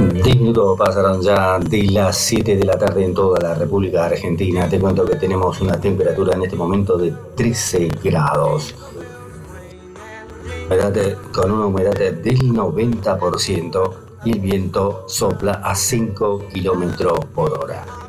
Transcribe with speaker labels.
Speaker 1: 10 minutos pasaron ya de las 7 de la tarde en toda la República Argentina. Te cuento que tenemos una temperatura en este momento de 13 grados. Con una humedad del 90% y el viento sopla a 5 kilómetros por hora.